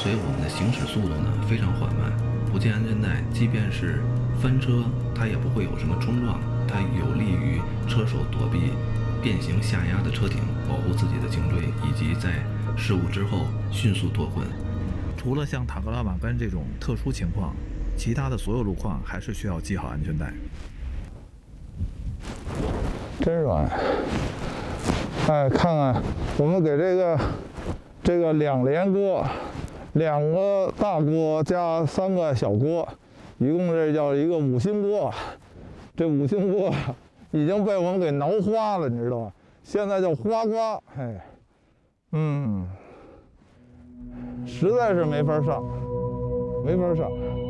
随我们的行驶速度呢非常缓慢，不系安全带，即便是翻车，它也不会有什么冲撞，它有利于车手躲避变形下压的车顶，保护自己的颈椎，以及在事故之后迅速脱困。 除了像塔克拉玛干这种特殊情况，其他的所有路况还是需要系好安全带。 真软！哎，看看我们给这个2连锅，2个大锅加3个小锅，一共这叫一个5星锅。这5星锅已经被我们给挠花了，你知道吧？现在叫花瓜，哎，实在是没法上，没法上。